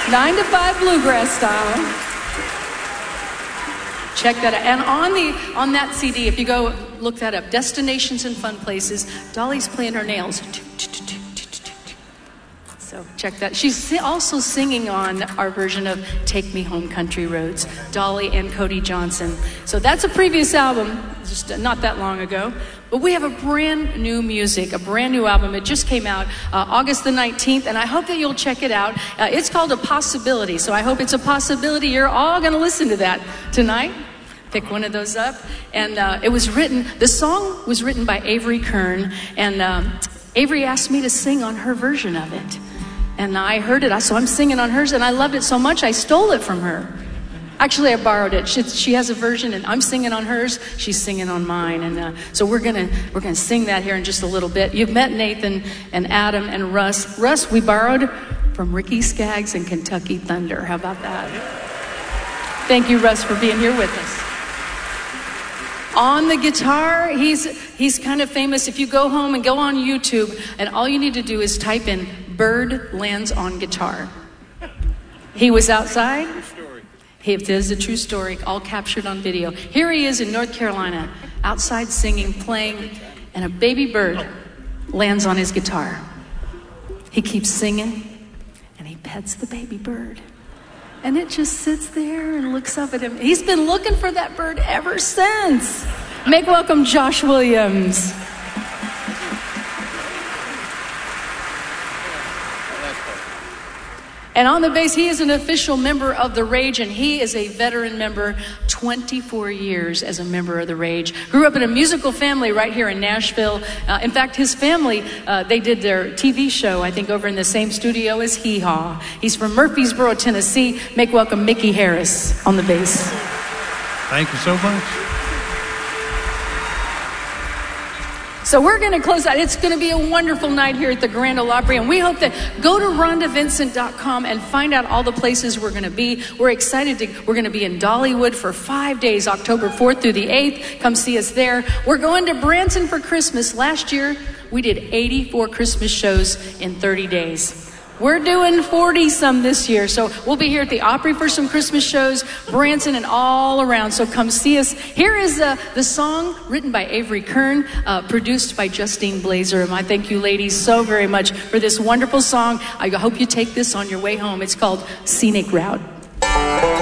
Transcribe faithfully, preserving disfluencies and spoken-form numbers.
Nine to five bluegrass style. Check that out. And on the on that C D, if you go look that up, Destinations and Fun Places, Dolly's playing her nails. So check that. She's also singing on our version of Take Me Home Country Roads, Dolly and Cody Johnson. So that's a previous album, just not that long ago. But we have a brand new music, a brand new album. It just came out uh, August the nineteenth, and I hope that you'll check it out. Uh, it's called A Possibility, so I hope it's a possibility you're all going to listen to that tonight. Pick one of those up. And uh, it was written, the song was written by Avery Kern, and um, Avery asked me to sing on her version of it. And I heard it, so I'm singing on hers, and I loved it so much I stole it from her. Actually, I borrowed it. She, she has a version, and I'm singing on hers. She's singing on mine, and uh, so we're gonna we're gonna sing that here in just a little bit. You've met Nathan and Adam and Russ. Russ, we borrowed from Ricky Skaggs and Kentucky Thunder. How about that? Thank you, Russ, for being here with us. On the guitar, he's he's kind of famous. If you go home and go on YouTube, and all you need to do is type in "Bird lands on guitar." He was outside. It is a true story, all captured on video. Here he is in North Carolina, outside singing, playing, and a baby bird lands on his guitar. He keeps singing, and he pets the baby bird. And it just sits there and looks up at him. He's been looking for that bird ever since. Make welcome Josh Williams. And on the bass, he is an official member of The Rage, and he is a veteran member, twenty-four years as a member of The Rage. Grew up in a musical family right here in Nashville. Uh, in fact, his family, uh, they did their T V show, I think, over in the same studio as Hee Haw. He's from Murfreesboro, Tennessee. Make welcome Mickey Harris on the bass. Thank you so much. So we're going to close out. It's going to be a wonderful night here at the Grand Ole Opry, and we hope that go to rhonda vincent dot com and find out all the places we're going to be. We're excited to, we're going to be in Dollywood for five days, October fourth through the eighth. Come see us there. We're going to Branson for Christmas. Last year, we did eighty-four Christmas shows in thirty days. We're doing forty some this year, so we'll be here at the Opry for some Christmas shows, Branson and all around, so come see us. Here is uh, the song written by Avery Kern, uh, produced by Justine Blazer. And I thank you ladies so very much for this wonderful song. I hope you take this on your way home. It's called Scenic Route.